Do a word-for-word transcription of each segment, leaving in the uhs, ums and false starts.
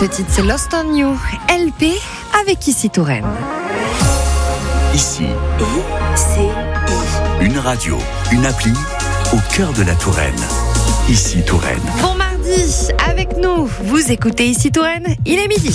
Ce titre, c'est Lost on You, L P avec Ici Touraine. Ici, I C I. une radio, une appli au cœur de la Touraine. Ici Touraine. Bon mardi, avec nous, vous écoutez Ici Touraine, il est midi.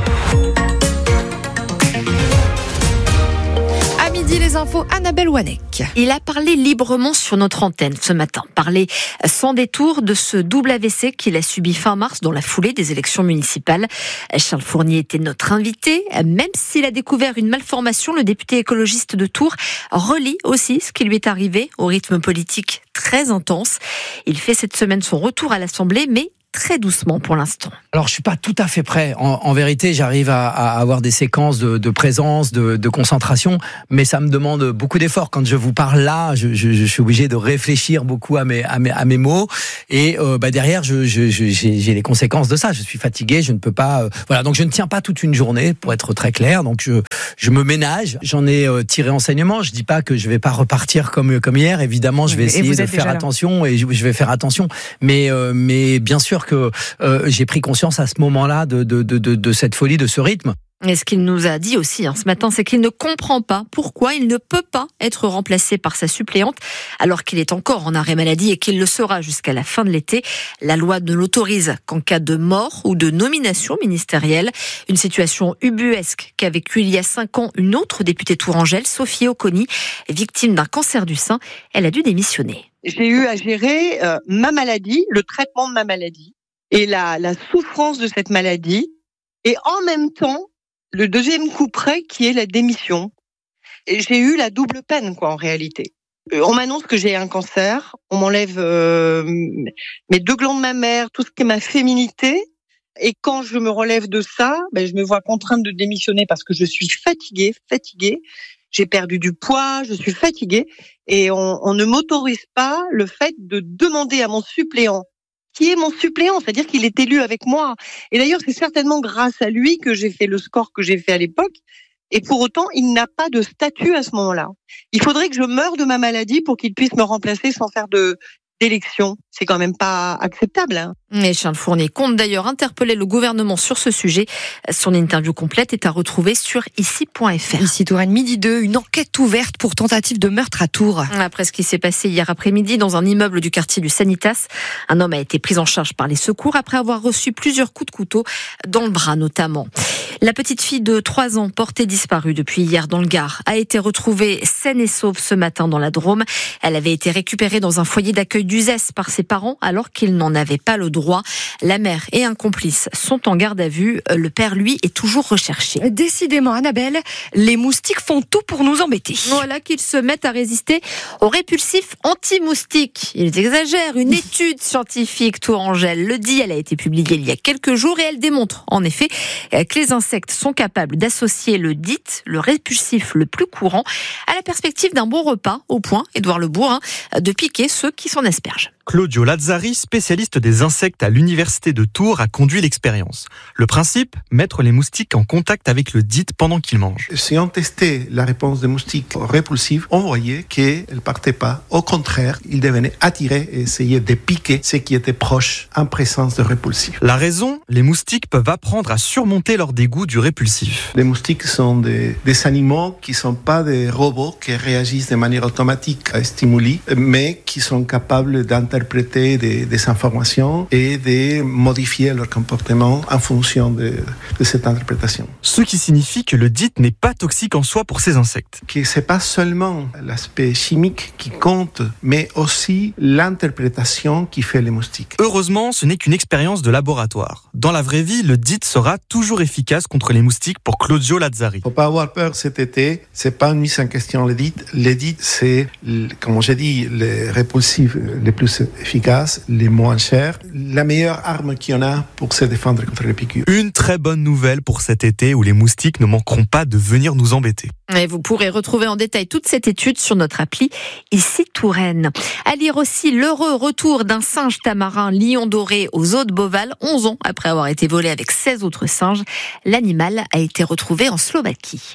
À midi, les infos, Annabelle Wanek. Il a parlé librement sur notre antenne ce matin, parlé sans détour de ce double A V C qu'il a subi fin mars dans la foulée des élections municipales. Charles Fournier était notre invité. Même s'il a découvert une malformation, le député écologiste de Tours relie aussi ce qui lui est arrivé au rythme politique très intense. Il fait cette semaine son retour à l'Assemblée, mais très doucement pour l'instant. Alors je suis pas tout à fait prêt. En, en vérité, j'arrive à, à avoir des séquences de, de présence, de, de concentration, mais ça me demande beaucoup d'efforts. Quand je vous parle là, je, je, je suis obligé de réfléchir beaucoup à mes, à mes, à mes mots, et euh, bah derrière, je, je, je, j'ai, j'ai les conséquences de ça. Je suis fatigué, je ne peux pas. Euh, voilà, donc je ne tiens pas toute une journée, pour être très clair. Donc je, je me ménage. J'en ai euh, tiré enseignement. Je dis pas que je vais pas repartir comme comme hier. Évidemment, je vais essayer de faire attention et je, je vais faire attention. Mais euh, mais bien sûr que euh, j'ai pris conscience à ce moment-là de, de, de, de, de cette folie, de ce rythme. Et ce qu'il nous a dit aussi hein, ce matin, c'est qu'il ne comprend pas pourquoi il ne peut pas être remplacé par sa suppléante alors qu'il est encore en arrêt maladie et qu'il le sera jusqu'à la fin de l'été. La loi ne l'autorise qu'en cas de mort ou de nomination ministérielle. Une situation ubuesque qu'a vécue il y a cinq ans une autre députée tourangelle, Sophie Oconi, victime d'un cancer du sein. Elle a dû démissionner. J'ai eu à gérer euh, ma maladie, le traitement de ma maladie et la, la souffrance de cette maladie, et en même temps le deuxième coup près qui est la démission. Et j'ai eu la double peine, quoi, en réalité. Euh, on m'annonce que j'ai un cancer, on m'enlève euh, mes deux glandes mammaires, tout ce qui est ma féminité, et quand je me relève de ça, ben, je me vois contrainte de démissionner parce que je suis fatiguée, fatiguée. J'ai perdu du poids, je suis fatiguée, et on, on ne m'autorise pas le fait de demander à mon suppléant, qui est mon suppléant, c'est-à-dire qu'il est élu avec moi. Et d'ailleurs, c'est certainement grâce à lui que j'ai fait le score que j'ai fait à l'époque. Et pour autant, il n'a pas de statut à ce moment-là. Il faudrait que je meure de ma maladie pour qu'il puisse me remplacer sans faire de d'élection. C'est quand même pas acceptable. Hein. Et Charles Fournier compte d'ailleurs interpeller le gouvernement sur ce sujet. Son interview complète est à retrouver sur ici point f r. Ici Touraine, midi deux, une enquête ouverte pour tentative de meurtre à Tours. Après ce qui s'est passé hier après-midi dans un immeuble du quartier du Sanitas, un homme a été pris en charge par les secours après avoir reçu plusieurs coups de couteau dans le bras notamment. La petite fille de trois ans, portée disparue depuis hier dans le Gard, a été retrouvée saine et sauve ce matin dans la Drôme. Elle avait été récupérée dans un foyer d'accueil d'Uzès par ses parents alors qu'ils n'en avaient pas le droit. La mère et un complice sont en garde à vue. Le père, lui, est toujours recherché. Décidément, Annabelle, les moustiques font tout pour nous embêter. Voilà qu'ils se mettent à résister aux répulsifs anti-moustiques. Ils exagèrent. Une étude scientifique tourangelle le dit. Elle a été publiée il y a quelques jours et elle démontre, en effet, que les insectes sont capables d'associer le D I T, le répulsif le plus courant, à la perspective d'un bon repas, au point, Édouard Le Bourrin, de piquer ceux qui s'en aspergent. Claudio Lazzari, spécialiste des insectes à l'université de Tours, a conduit l'expérience. Le principe, mettre les moustiques en contact avec le D I T pendant qu'ils mangent. Si on testait la réponse des moustiques répulsifs, on voyait qu'elles ne partaient pas. Au contraire, ils devenaient attirés et essayaient de piquer ce qui était proche en présence de répulsifs. La raison, les moustiques peuvent apprendre à surmonter leur dégoût du répulsif. Les moustiques sont des, des animaux qui ne sont pas des robots qui réagissent de manière automatique à stimuli, mais qui sont capables d'interpréter Des, des informations et de modifier leur comportement en fonction de, de cette interprétation. Ce qui signifie que le D I T n'est pas toxique en soi pour ces insectes. Que c'est pas seulement l'aspect chimique qui compte, mais aussi l'interprétation qui fait les moustiques. Heureusement, ce n'est qu'une expérience de laboratoire. Dans la vraie vie, le D I T sera toujours efficace contre les moustiques pour Claudio Lazzari. Faut pas avoir peur cet été, c'est pas une mise en question le D I T. Le D I T, c'est, comme j'ai dit, les répulsifs les plus efficaces, les moins chers, la meilleure arme qu'il y en a pour se défendre contre les piqûres. Une très bonne nouvelle pour cet été où les moustiques ne manqueront pas de venir nous embêter. Et vous pourrez retrouver en détail toute cette étude sur notre appli Ici Touraine. À lire aussi l'heureux retour d'un singe tamarin lion doré aux eaux de Beauval, onze ans après avoir été volé avec seize autres singes. L'animal a été retrouvé en Slovaquie.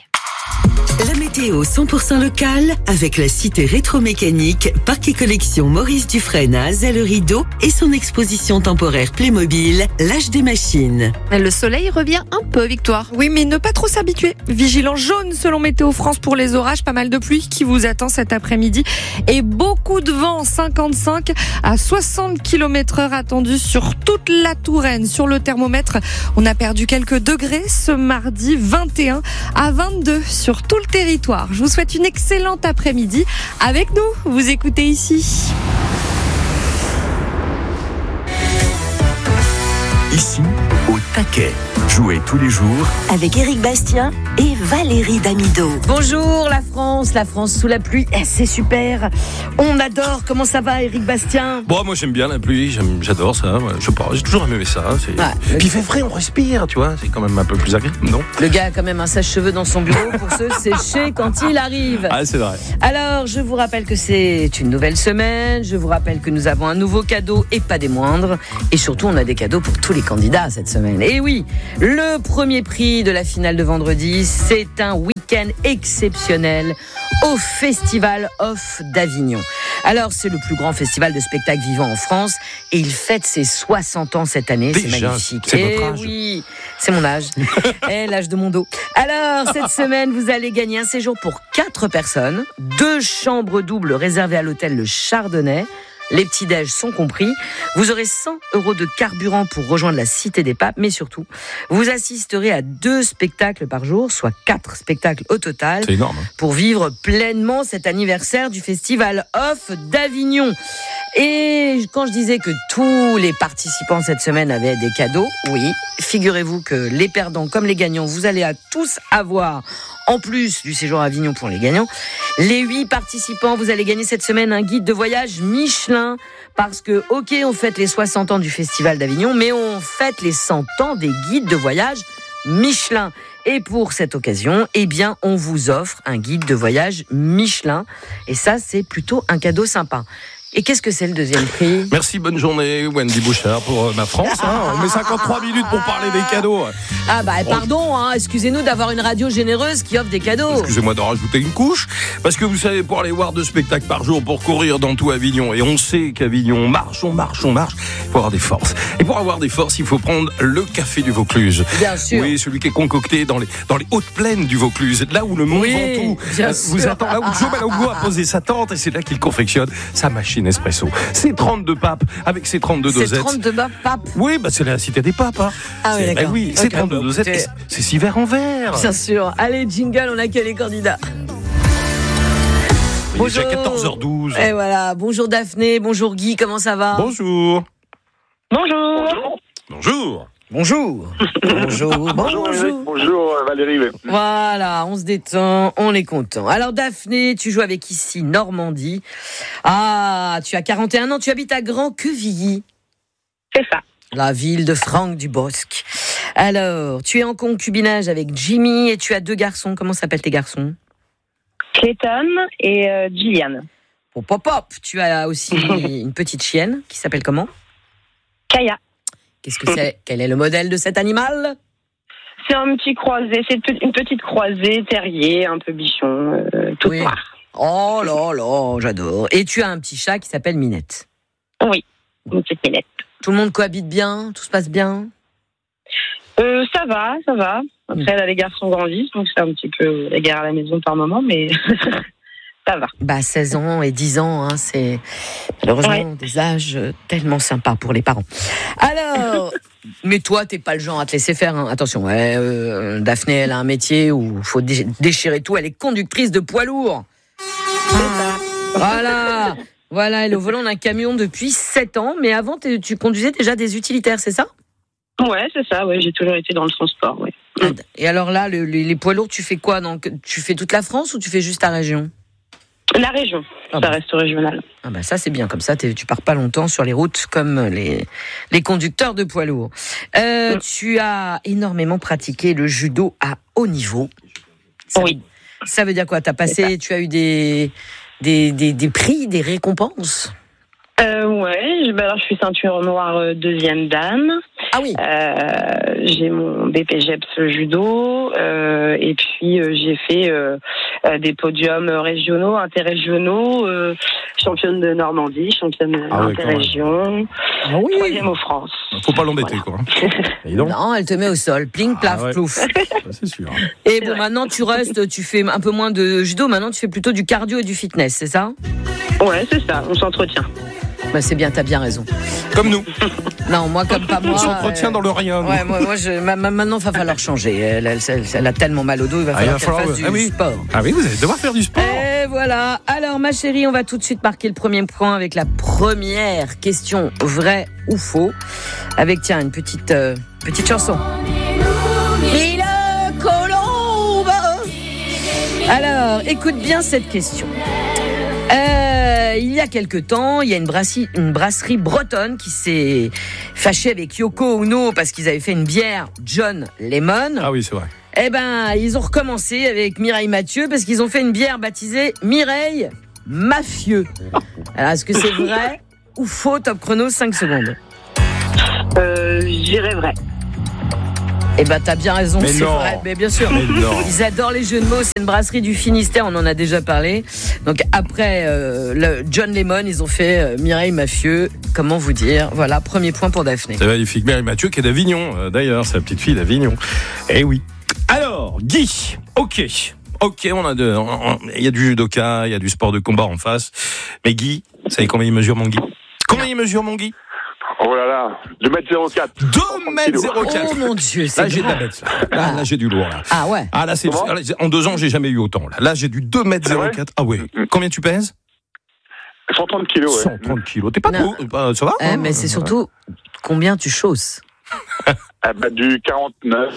La météo cent pour cent locale avec la cité rétromécanique, Parc et Collection Maurice Dufresne à Azay-le-Rideau et son exposition temporaire Playmobil, l'âge des machines. Le soleil revient un peu, Victoire. Oui, mais ne pas trop s'habituer. Vigilance jaune selon Météo France pour les orages, pas mal de pluie qui vous attend cet après-midi et beaucoup de vent, cinquante-cinq à soixante kilomètres heure attendus sur toute la Touraine. Sur le thermomètre, on a perdu quelques degrés ce mardi, vingt et un à vingt-deux sur tout le territoire. Je vous souhaite une excellente après-midi avec nous. Vous écoutez ici. Ici, au taquet. Jouez tous les jours Avec Éric Bastien et Valérie Damido. Bonjour la France, la France sous la pluie, eh, c'est super. On adore, comment ça va Éric Bastien? Bon, moi j'aime bien la pluie, j'aime, j'adore ça. Je sais pas, j'ai toujours aimé ça. C'est... Ouais, Puis il fait frais, on respire, tu vois. C'est quand même un peu plus agréable, non? Le gars a quand même un sèche-cheveux dans son bureau pour se sécher quand il arrive. Ah, c'est vrai. Alors, je vous rappelle que c'est une nouvelle semaine. Je vous rappelle que nous avons un nouveau cadeau et pas des moindres. Et surtout, on a des cadeaux pour tous les candidats cette semaine. Et oui, le premier prix de la finale de vendredi, c'est un week-end exceptionnel au Festival Off d'Avignon. Alors, c'est le plus grand festival de spectacles vivants en France et il fête ses soixante ans cette année. Déjà, c'est magnifique. c'est et votre âge. oui, c'est mon âge. Et l'âge de mon dos. Alors, cette semaine, vous allez gagner un séjour pour quatre personnes, deux chambres doubles réservées à l'hôtel Le Chardonnay. Les petits-déj sont compris. Vous aurez cent euros de carburant pour rejoindre la Cité des Papes, mais surtout, vous assisterez à deux spectacles par jour, soit quatre spectacles au total. C'est énorme. Pour vivre pleinement cet anniversaire du Festival Off d'Avignon. Et quand je disais que tous les participants cette semaine avaient des cadeaux, oui, figurez-vous que les perdants comme les gagnants, vous allez à tous avoir, en plus du séjour à Avignon pour les gagnants, les huit participants, vous allez gagner cette semaine un guide de voyage Michelin. Parce que, ok, on fête les soixante ans du Festival d'Avignon, mais on fête les cent ans des guides de voyage Michelin. Et pour cette occasion, eh bien, on vous offre un guide de voyage Michelin. Et ça, c'est plutôt un cadeau sympa. Et qu'est-ce que c'est le deuxième prix? Merci, bonne journée Wendy Bouchard pour euh, ma France. Hein. On met cinquante-trois minutes pour parler des cadeaux. Ah bah pardon, hein, excusez-nous d'avoir une radio généreuse qui offre des cadeaux. Excusez-moi de rajouter une couche, parce que vous savez, pour aller voir deux spectacles par jour, pour courir dans tout Avignon, et on sait qu'Avignon, on marche, on marche, on marche, il faut avoir des forces. Et pour avoir des forces, il faut prendre le café du Vaucluse. Bien sûr. Oui, celui qui est concocté dans les, dans les hautes plaines du Vaucluse, là où le Mont Oui, Ventoux bien vous sûr. attend, là où Joe Malongo a posé sa tente, et c'est là qu'il confectionne sa machine espresso. C'est trente-deux papes, avec ses trente-deux C'est dosettes. trente-deux papes. Oui, bah c'est la cité des papes. Hein. Ah oui, C'est- d'accord. bah oui, c'est Ok, trente-deux bon, dosettes, écoutez. et c'est- c'est six verres en verre. Bien sûr. Allez, jingle, on accueille les candidats. Il est déjà quatorze heures douze. Et voilà. Bonjour Daphné, bonjour Guy, comment ça va? Bonjour. Bonjour. Bonjour. Bonjour. Bonjour. Bonjour. Bonjour Valérie. Voilà, on se détend, on est content. Alors Daphné, tu joues avec ici Normandie. Ah, tu as quarante et un ans, tu habites à Grand-Quevilly. C'est ça. La ville de Franck Dubosc. Alors, tu es en concubinage avec Jimmy et tu as deux garçons. Comment s'appellent tes garçons? Clayton et euh, Gillian. Hop, hop, hop. Tu as aussi une petite chienne qui s'appelle comment? Kaya. Qu'est-ce que c'est? Quel est le modèle de cet animal? C'est un petit croisé, c'est une petite croisée, terrier, un peu bichon, euh, tout Oui. noir. Oh là là, j'adore. Et tu as un petit chat qui s'appelle Minette. Oui, une petite minette. Tout le monde cohabite bien? Tout se passe bien? Euh, ça va, ça va. Après, là, les garçons grandissent, donc c'est un petit peu la guerre à la maison par moment, mais ça va. Bah, seize ans et dix ans, hein, c'est malheureusement Ouais. des âges tellement sympas pour les parents. Alors, mais toi, t'es pas le genre à te laisser faire. Hein. Attention, ouais, euh, Daphné, elle a un métier où il faut dé- déchirer tout. Elle est conductrice de poids lourd. Voilà, voilà, elle est au volant d'un camion depuis sept ans. Mais avant, t'es- tu conduisais déjà des utilitaires, c'est ça? Ouais, c'est ça, ouais, j'ai toujours été dans le transport, ouais. Et alors là, le- les, les poids lourds, tu fais quoi? Donc, tu fais toute la France ou tu fais juste ta région? La région, Ah ça bah. reste régional. Ah bah ça c'est bien, comme ça t'es- tu pars pas longtemps sur les routes comme les, les conducteurs de poids lourds. Euh, Mm. Tu as énormément pratiqué le judo à haut niveau. Ça Oui. veut- ça veut dire quoi? T'as passé, tu as eu des, des, des, des prix, des récompenses? Euh, ouais, je, bah alors, je suis ceinture noire euh, deuxième dan. Ah oui. Euh, j'ai mon B P G E P S judo euh, et puis euh, j'ai fait euh, euh, des podiums régionaux, interrégionaux, euh, championne de Normandie, championne Ah ouais, interrégion, Ah oui. troisième aux France. Faut pas l'embêter, quoi. Et donc, Non, elle te met au sol. Pling, plaf, Ah ouais. plouf. ça, c'est sûr. Et bon, maintenant tu restes, tu fais un peu moins de judo, maintenant tu fais plutôt du cardio et du fitness, c'est ça? Ouais, c'est ça, on s'entretient. Bah, c'est bien, t'as bien raison. Comme nous. Non, moi comme pas moi. On s'entretient euh, dans le rien. nous. Ouais, moi, moi je, ma- ma- maintenant il va falloir changer. Elle, elle, elle- elle a tellement mal au dos, il va Ah, il falloir va qu'elle falloir- fasse du ah oui. sport. Ah oui, vous allez devoir faire du sport. Et voilà. Alors, ma chérie, on va tout de suite marquer le premier point avec la première question, vrai ou faux. Avec, tiens, une petite, euh, petite chanson. Mille colombes. Alors, écoute bien cette question. Euh, il y a quelque temps, il y a une brasserie, une brasserie bretonne qui s'est fâchée avec Yoko Ono parce qu'ils avaient fait une bière John Lemon. Ah oui, c'est vrai. Eh ben, ils ont recommencé avec Mireille Mathieu parce qu'ils ont fait une bière baptisée Mireille Mafieux. Alors, est-ce que c'est vrai ou faux? Top chrono, cinq secondes. Euh, j'irais vrai. Eh ben, t'as bien raison, Mais c'est non. vrai. Mais bien sûr. Mais non. Ils adorent les jeux de mots. C'est une brasserie du Finistère, on en a déjà parlé. Donc après euh, le John Lemon, ils ont fait euh, Mireille Mafieux. Comment vous dire? Voilà, premier point pour Daphné. C'est magnifique. Mary Mathieu qui est d'Avignon, euh, d'ailleurs, sa petite fille d'Avignon. Eh oui. Alors, Guy, ok. Ok, on a de, on- on- il y a du judoka, il y a du sport de combat en face. Mais Guy, vous savez combien il mesure, mon Guy? Combien il mesure, mon Guy? Oh là là, deux mètres zéro quatre. deux mètres zéro quatre. Oh mon Dieu, Là, c'est j'ai de la grave. bête, là. Là, là, j'ai du lourd, là. Ah ouais. Ah, là, c'est, Comment là, en deux ans, j'ai jamais eu autant, là. Là, j'ai du deux mètres zéro quatre. Ah ouais. Combien tu pèses? cent trente kilos, ouais. cent trente kilos. T'es pas Non. trop, bah, ça va? Eh, hein mais c'est surtout combien tu chausses. Ah bah, du quarante-neuf.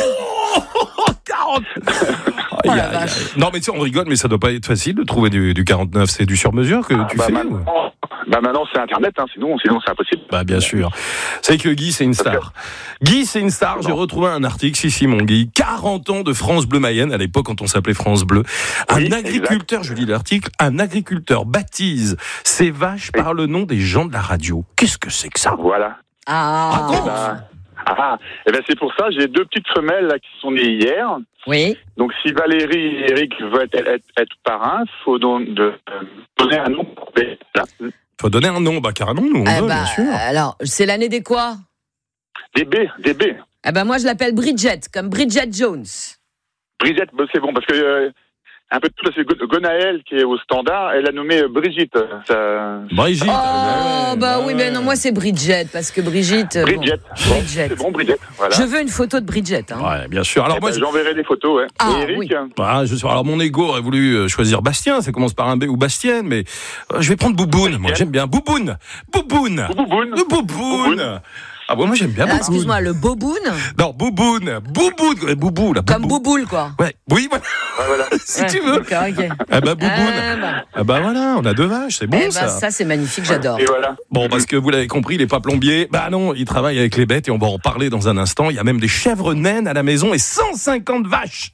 quarante. Oh la vache. Non, mais tu sais, on rigole, mais ça doit pas être facile de trouver du, du quarante-neuf. C'est du sur-mesure que tu bah, fais? ou- maintenant, bah maintenant, c'est Internet, hein, sinon, sinon c'est impossible. Bah, bien sûr. C'est que Guy, c'est une star. Guy, c'est une star. J'ai retrouvé un article, si, si, mon Guy. quarante ans de France Bleu Mayenne, à l'époque, quand on s'appelait France Bleu. Un Oui, agriculteur, je lis l'article, un agriculteur baptise ses vaches par le nom des gens de la radio. Qu'est-ce que c'est que ça? Voilà. Ah. Eh ben, ah, et ben c'est pour ça, j'ai deux petites femelles là, qui sont nées hier. Oui. Donc si Valérie et Eric veulent être, être, être parrains, il faut donc de, euh, donner un nom pour les- là. Faut donner un nom, bah, carrément, nous, on Eh veut, bah, bien sûr. alors, c'est l'année des quoi? Des B, des B. Eh ben moi je l'appelle Bridget, comme Bridget Jones. Brigitte, bah, c'est bon, parce que euh, un peu tout, c'est Go- Gonaël qui est au standard, elle a nommé euh, Brigitte. Ça... Brigitte. Oh ah ouais, bah bah oui, ouais. mais non, moi c'est Bridget parce que Brigitte. euh, bon, Brigitte. Bon, Bridget. c'est bon, Brigitte. Voilà. Je veux une photo de Bridget. Hein. Ouais, bien sûr. Alors, Eh moi, ben, je- j'enverrai des photos, ouais. Ah, et Eric, oui. Ah, je sais. Alors mon ego aurait voulu euh, choisir Bastien, ça commence par un B ou Bastienne, mais euh, je vais prendre Bouboune. Moi j'aime bien Bouboune. Bouboune. Bouboune. Le Bouboune. Ah bon, moi j'aime bien Ah, Bouboune. excuse-moi, le boboun, Non, Bouboune. Bouboune. Ouais, Boubou là. comme Boubou. bouboule quoi. Ouais. Oui, voilà. Ouais, voilà. si Ouais, tu veux. D'accord, ok. Ah bah Bouboune. Ah, bah. Ah bah voilà, on a deux vaches, c'est bon Eh ben, ça. ça c'est magnifique, j'adore. Et voilà. Bon, parce que vous l'avez compris, il est pas plombier. Bah non, il travaille avec les bêtes et on va en parler dans un instant. Il y a même des chèvres naines à la maison et cent cinquante vaches.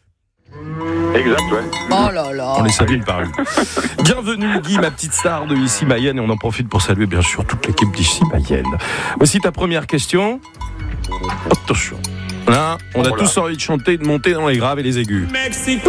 Exact, ouais. Oh là là. On les salue une par une. Bienvenue Guy, ma petite star de Ici Mayenne, et on en profite pour saluer bien sûr toute l'équipe d'Ici Mayenne. Voici ta première question. Attention. Là, on a Oh là. tous envie de chanter, de monter dans les graves et les aigus.